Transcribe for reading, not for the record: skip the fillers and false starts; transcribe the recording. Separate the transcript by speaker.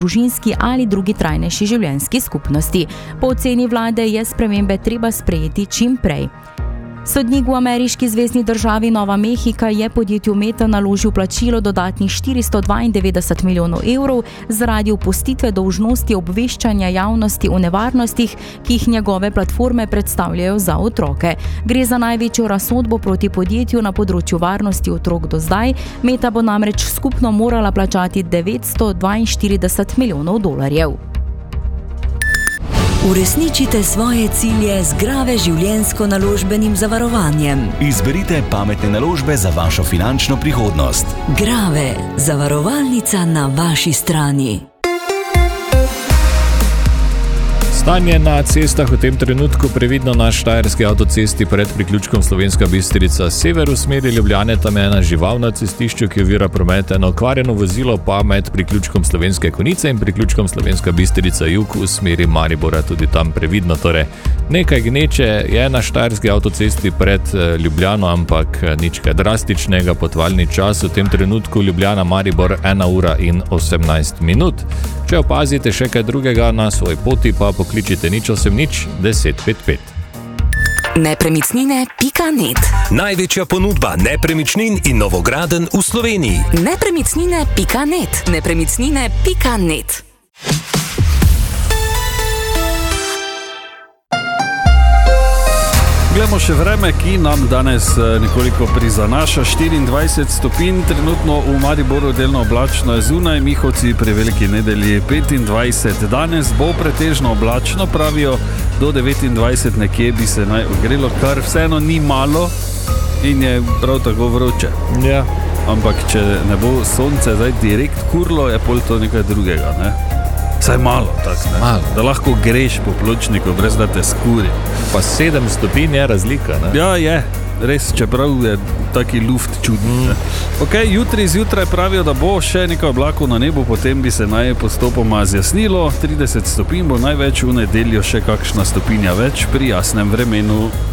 Speaker 1: družinski ali drugi trajnejši življenjski skupnosti. Po oceni vlade je spremembe treba sprejeti čim prej. Sodnik v ameriški zvezni državi Nova Mehika je podjetju Meta naložil plačilo dodatnih 492 milijonov evrov zaradi opustitve dolžnosti obveščanja javnosti o nevarnostih, ki jih njegove platforme predstavljajo za otroke. Gre za največjo razsodbo proti podjetju na področju varnosti otrok do zdaj. Meta bo namreč skupno morala plačati 942 milijonov dolarjev.
Speaker 2: Uresničite svoje cilje z Grave življenjsko-naložbenim zavarovanjem.
Speaker 3: Izberite pametne naložbe za vašo finančno prihodnost.
Speaker 2: Grave, zavarovalnica na vaši strani.
Speaker 4: Stanje na cestah v tem trenutku previdno na štajerski avtocesti pred priključkom Slovenska Bistrica sever v smeri Ljubljane, tam je ena žival na cestišču, ki ovira promet, eno okvarjeno vozilo pa med priključkom Slovenske Konjice in priključkom Slovenska Bistrica jug v smeri Maribora, tudi tam previdno. Torej, nekaj gneče je na štajerski avtocesti pred Ljubljano, ampak nič kaj drastičnega. Potovalni čas v tem trenutku Ljubljana-Maribor 1 ura in 18 minut. Če opazite še kaj drugega na svoji poti, pa pokličite 080 1055.
Speaker 2: Nepremičnine.net.
Speaker 3: Največja ponudba nepremičnin in novogradenj v Sloveniji.
Speaker 2: Nepremičnine.net. Nepremičnine.net.
Speaker 5: Glejmo še vreme, ki nam danes nekoliko prizanaša. 24 stopinj, trenutno v Mariboru delno oblačno je zunaj, Mihovci pri veliki nedelji 25. Danes bo pretežno oblačno, pravijo do 29 nekje bi se naj ogrelo, kar vseeno ni malo in je prav tako vroče.
Speaker 4: Ja.
Speaker 5: Ampak če ne bo sonce zdaj direkt kurlo, je pol to nekaj drugega, ne? Saj malo, tak, ne?
Speaker 4: Malo.
Speaker 5: Da lahko greš po pločniku, brez da te skuri.
Speaker 4: Pa 7 stopinj je razlika, ne?
Speaker 5: Ja, je. Res, čeprav je taki luft čudni. Ok, jutri zjutraj pravijo, da bo še nekaj oblakov na nebu, potem bi se naj postopoma zjasnilo. 30 stopinj bo največ, v nedeljo še kakšna stopinja več pri jasnem vremenu.